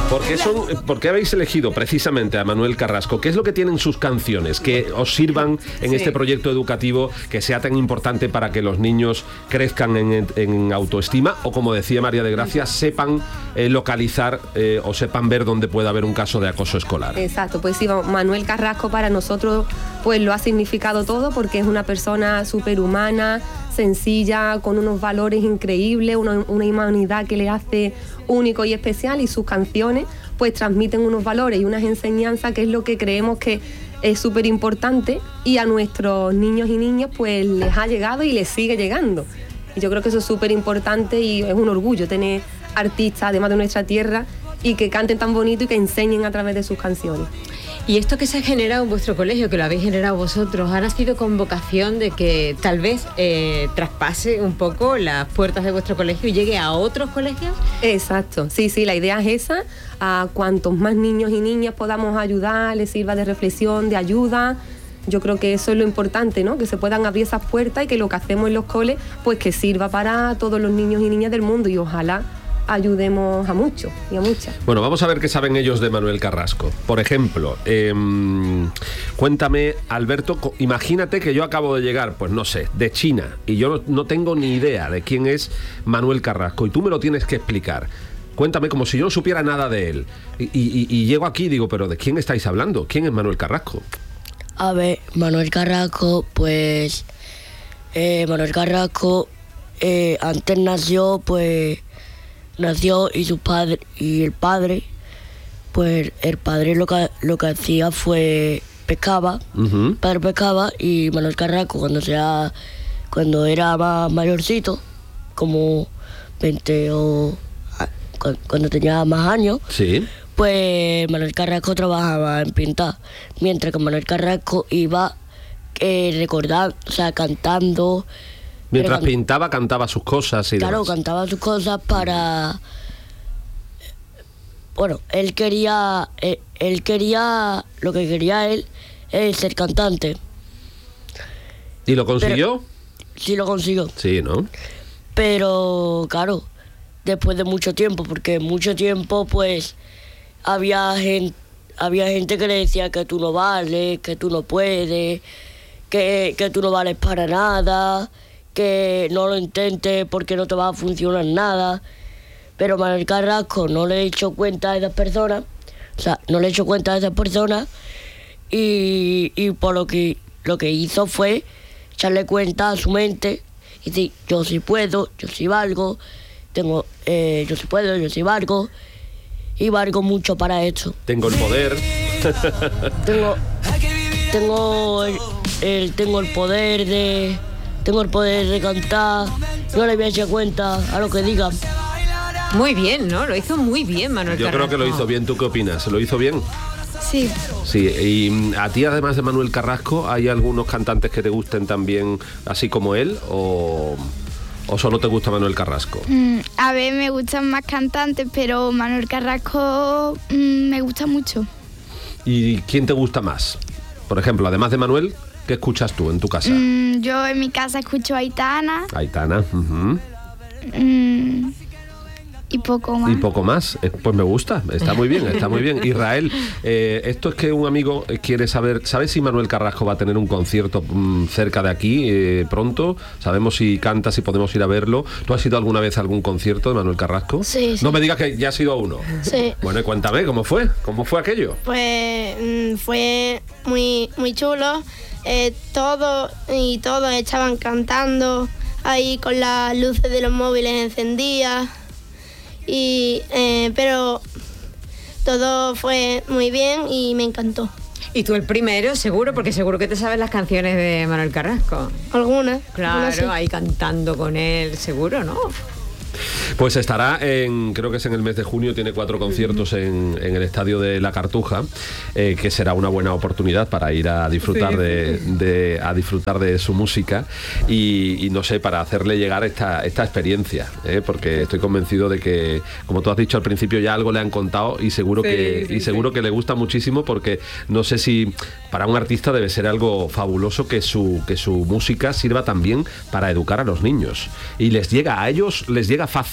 ¿Por qué habéis elegido precisamente a Manuel Carrasco? ¿Qué es lo que tienen sus canciones que os sirvan en este proyecto educativo que sea tan importante para que los niños crezcan en autoestima o, como decía María de Gracia, sepan localizar o sepan ver dónde puede haber un caso de acoso escolar? Exacto, pues sí, Manuel Carrasco para nosotros pues lo ha significado todo, porque es una persona superhumana, sencilla, con unos valores increíbles, una humanidad que le hace único y especial, y sus canciones pues transmiten unos valores y unas enseñanzas que es lo que creemos que es súper importante, y a nuestros niños y niñas pues les ha llegado y les sigue llegando. Y yo creo que eso es súper importante y es un orgullo tener artistas, además de nuestra tierra, y que canten tan bonito y que enseñen a través de sus canciones. Y esto que se ha generado en vuestro colegio, que lo habéis generado vosotros, ¿ha nacido con vocación de que tal vez traspase un poco las puertas de vuestro colegio y llegue a otros colegios? Exacto, sí, la idea es esa, a cuantos más niños y niñas podamos ayudar, les sirva de reflexión, de ayuda. Yo creo que eso es lo importante, ¿no? Que se puedan abrir esas puertas y que lo que hacemos en los coles, pues que sirva para todos los niños y niñas del mundo, y ojalá ayudemos a muchos y a muchas. Bueno, vamos a ver qué saben ellos de Manuel Carrasco. Por ejemplo, cuéntame, Alberto, imagínate que yo acabo de llegar, pues no sé, de China, y yo no tengo ni idea de quién es Manuel Carrasco, y tú me lo tienes que explicar. Cuéntame, como si yo no supiera nada de él. Y llego aquí y digo, ¿pero de quién estáis hablando? ¿Quién es Manuel Carrasco? A ver, Manuel Carrasco, pues... Manuel Carrasco antes nació y su padre, y el padre lo que hacía fue pescaba. El padre pescaba, y Manuel Carrasco cuando era más mayorcito, como 20 o cuando tenía más años, sí, pues Manuel Carrasco trabajaba en pintar, mientras que Manuel Carrasco iba recordando, o sea, cantando. Mientras pintaba, cantaba sus cosas y claro, demás. cantaba sus cosas para... Bueno, él quería, lo que quería él es ser cantante. ¿Y lo consiguió? Sí, lo consiguió. Sí, ¿no? Pero, claro, después de mucho tiempo, porque mucho tiempo, pues, había gente que le decía que tú no vales, que tú no puedes, que tú no vales para nada, que no lo intentes porque no te va a funcionar nada. Pero Manuel Carrasco no le echó cuenta a esas personas, y por lo que hizo fue echarle cuenta a su mente y decir, yo sí puedo, yo sí valgo, yo sí puedo, yo sí valgo, y valgo mucho para esto. Tengo el poder. Tengo el poder de cantar, no le voy a echar cuenta a lo que digan. Muy bien, ¿no? Lo hizo muy bien Manuel Carrasco. Yo creo que lo hizo bien. ¿Tú qué opinas? ¿Lo hizo bien? Sí. Sí, y a ti, además de Manuel Carrasco, ¿hay algunos cantantes que te gusten también así como él, o solo te gusta Manuel Carrasco? A ver, me gustan más cantantes, pero Manuel Carrasco me gusta mucho. ¿Y quién te gusta más? Por ejemplo, además de Manuel, ¿qué escuchas tú en tu casa? Yo en mi casa escucho a Aitana. Aitana, y poco más. Y poco más, pues me gusta, está muy bien, está muy bien. Israel, esto es que un amigo quiere saber, ¿sabes si Manuel Carrasco va a tener un concierto cerca de aquí pronto? ¿Sabemos si canta, si podemos ir a verlo? ¿Tú has ido alguna vez a algún concierto de Manuel Carrasco? Sí. No me digas que ya has ido a uno. Sí. Bueno, y cuéntame, ¿cómo fue aquello? Pues fue muy, muy chulo. Todos estaban cantando ahí con las luces de los móviles encendidas. Pero todo fue muy bien y me encantó. Y tú el primero, seguro, porque seguro que te sabes las canciones de Manuel Carrasco. Algunas. Claro, sí. ahí cantando con él, seguro, ¿no? Pues estará creo que es en el mes de junio, tiene 4 conciertos en el estadio de La Cartuja, que será una buena oportunidad para ir a disfrutar a disfrutar de su música y no sé, para hacerle llegar esta experiencia, porque estoy convencido de que, como tú has dicho al principio, ya algo le han contado y seguro que le gusta muchísimo, porque no sé si para un artista debe ser algo fabuloso que su música sirva también para educar a los niños, y les llega fácil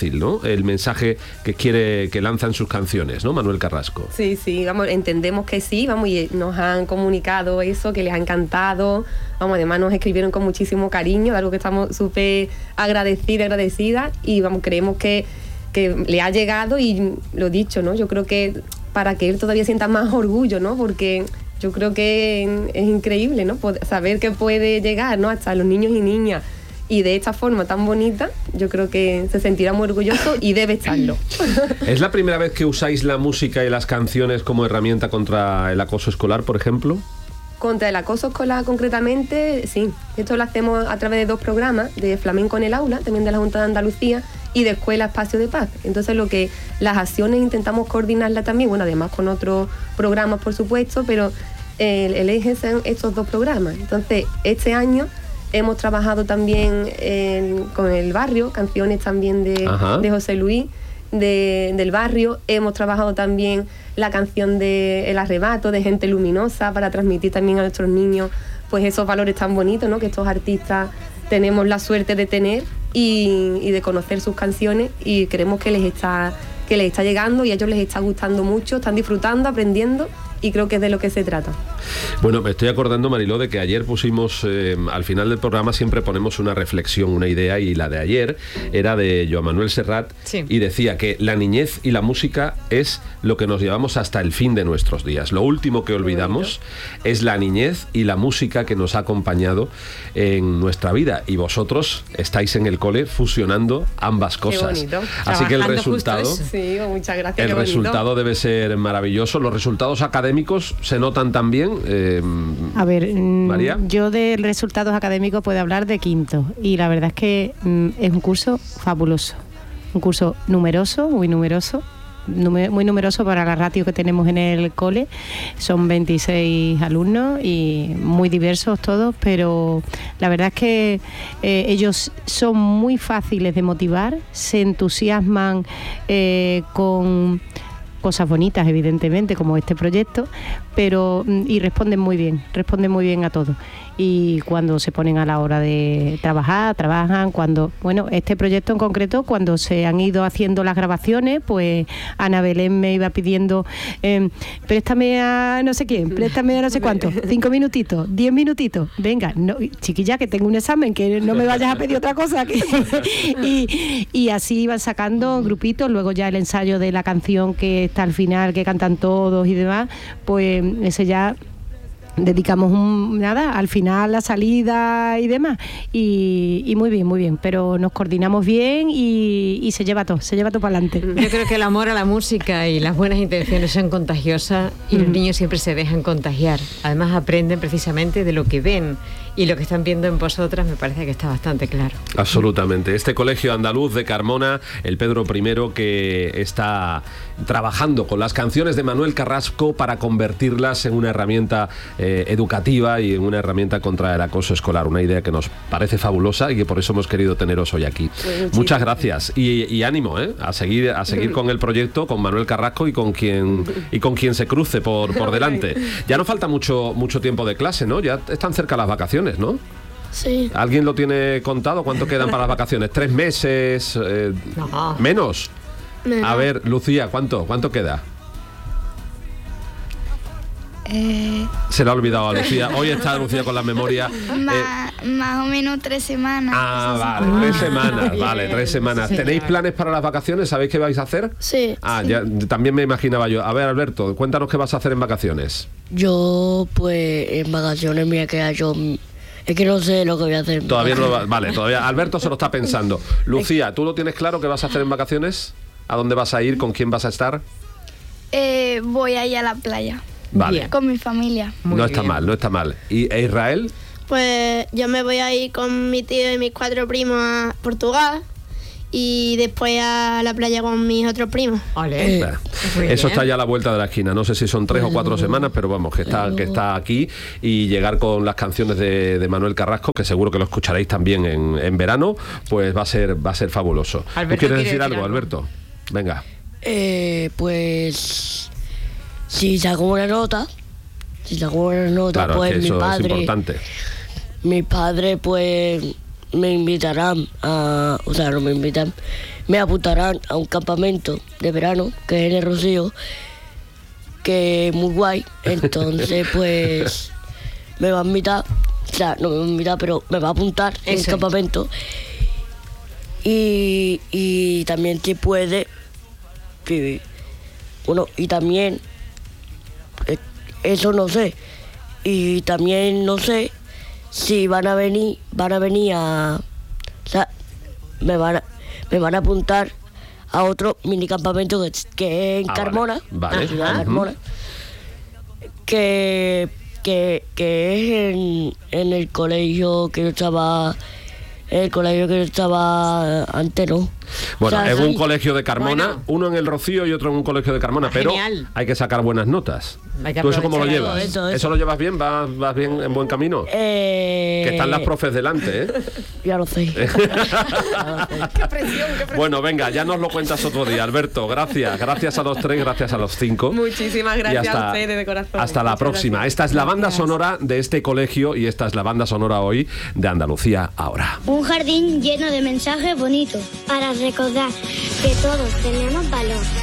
fácil, ¿no? El mensaje que lanza en sus canciones, ¿no, Manuel Carrasco? Sí, vamos, entendemos que sí, vamos, y nos han comunicado eso, que les ha encantado, vamos, además nos escribieron con muchísimo cariño, algo que estamos súper agradecidas, y vamos, creemos que le ha llegado, y lo dicho, ¿no? Yo creo que para que él todavía sienta más orgullo, ¿no? Porque yo creo que es increíble, ¿no? Saber que puede llegar, ¿no? Hasta los niños y niñas, y de esta forma tan bonita, yo creo que se sentirá muy orgulloso y debe estarlo. ¿Es la primera vez que usáis la música y las canciones como herramienta contra el acoso escolar, por ejemplo? Contra el acoso escolar concretamente, sí. Esto lo hacemos a través de 2 programas, de Flamenco en el Aula, también de la Junta de Andalucía, y de Escuela Espacio de Paz. Entonces las acciones intentamos coordinarlas también, bueno, además con otros programas, por supuesto, pero el eje son estos 2 programas. Entonces, este año hemos trabajado también con el barrio, canciones también de José Luis, del barrio. Hemos trabajado también la canción de El Arrebato, de Gente Luminosa, para transmitir también a nuestros niños pues esos valores tan bonitos, ¿no? Que estos artistas tenemos la suerte de tener y de conocer sus canciones, y creemos que les está llegando y a ellos les está gustando mucho, están disfrutando, aprendiendo, y creo que es de lo que se trata. Bueno, me estoy acordando, Mariló, de que ayer pusimos, al final del programa siempre ponemos una reflexión, una idea, y la de ayer era de Joan Manuel Serrat, sí, y decía que la niñez y la música es lo que nos llevamos hasta el fin de nuestros días. Lo último que olvidamos es la niñez y la música que nos ha acompañado en nuestra vida, y vosotros estáis en el cole fusionando ambas cosas. Qué bonito. Así que el resultado, sí, muchas gracias, el resultado debe ser maravilloso. Los resultados académicos se notan también. A ver, María. Yo de resultados académicos puedo hablar de quinto, y la verdad es que es un curso fabuloso, un curso numeroso, muy numeroso para la ratio que tenemos en el cole. Son 26 alumnos y muy diversos todos, pero la verdad es que ellos son muy fáciles de motivar, se entusiasman con cosas bonitas, evidentemente, como este proyecto, y responden muy bien a todo. Y cuando se ponen a la hora de trabajan. Este proyecto en concreto, cuando se han ido haciendo las grabaciones, pues Ana Belén me iba pidiendo, préstame a no sé quién, préstame a no sé cuánto, 5 minutitos, 10 minutitos, venga, no, chiquilla, que tengo un examen, que no me vayas a pedir otra cosa. y así iban sacando grupitos. Luego ya el ensayo de la canción que está al final, que cantan todos y demás, pues ese ya dedicamos al final, la salida y demás, y muy bien, pero nos coordinamos bien y se lleva todo para adelante. Yo creo que el amor a la música y las buenas intenciones son contagiosas, y los niños siempre se dejan contagiar. Además aprenden precisamente de lo que ven, y lo que están viendo en vosotras me parece que está bastante claro. Absolutamente. Este colegio andaluz de Carmona, el Pedro I, que está trabajando con las canciones de Manuel Carrasco para convertirlas en una herramienta educativa y en una herramienta contra el acoso escolar. Una idea que nos parece fabulosa y que por eso hemos querido teneros hoy aquí. Muchas gracias y ánimo a seguir con el proyecto, con Manuel Carrasco y con quien se cruce por delante. Ya no falta mucho tiempo de clase, ¿no? Ya están cerca las vacaciones, ¿no? Sí. ¿Alguien lo tiene contado? ¿Cuánto quedan para las vacaciones? ¿3 meses? No. ¿Menos? A ver, Lucía, ¿cuánto queda? Se le ha olvidado a Lucía. Hoy está Lucía con la memoria. Más o menos 3 semanas. Vale, 3 semanas. Vale, 3 semanas. Sí, ¿tenéis planes para las vacaciones? ¿Sabéis qué vais a hacer? Sí. Sí. Ya también me imaginaba yo. A ver, Alberto, cuéntanos qué vas a hacer en vacaciones. Yo, pues, en vacaciones me voy a quedar yo. Es que no sé lo que voy a hacer. Todavía no lo Vale, todavía. Alberto se lo está pensando. Lucía, ¿tú lo tienes claro qué vas a hacer en vacaciones? ¿A dónde vas a ir? ¿Con quién vas a estar? Voy a ir a la playa. Vale. Con mi familia. No está mal. ¿Y Israel? Pues yo me voy a ir con mi tío y mis 4 primos a Portugal, y después a la playa con mis otros primos. Eso está ya a la vuelta de la esquina. No sé si son 3 o 4 semanas, pero vamos, que está aquí. Y llegar con las canciones de Manuel Carrasco, que seguro que lo escucharéis también en verano, pues va a ser fabuloso. ¿Tú quieres decir algo, Alberto? Venga. Pues si saco una nota, claro, pues que mi eso padre, es importante. Mi padre, pues me invitarán me apuntarán a un campamento de verano que es en el Rocío, que es muy guay. Entonces pues me va a invitar, o sea, no me va a invitar, pero me va a apuntar en el campamento. Y también se puede, bueno, y también eso no sé, y también no sé si van a venir a, o sea, me van a apuntar a otro mini campamento que es en Carmona, vale. Carmona, que es en el colegio que yo estaba. El colegio que yo estaba antes, ¿no? Bueno, o sea, es un colegio de Carmona, uno en el Rocío y otro en un colegio de Carmona, pero genial. hay que sacar buenas notas. Hay que ¿Tú eso cómo lo aprovechar llevas? eso. ¿Eso lo llevas bien? ¿Vas bien, en buen camino? Que están las profes delante, ¿eh? Ya lo sé. Qué presión. Bueno, venga, ya nos lo cuentas otro día, Alberto. Gracias a los 3, gracias a los 5. Muchísimas gracias a ustedes de corazón. Hasta la próxima. Gracias. Esta es la banda sonora de este colegio y esta es la banda sonora hoy de Andalucía Ahora. Un jardín lleno de mensajes bonitos para recordar que todos tenemos valor.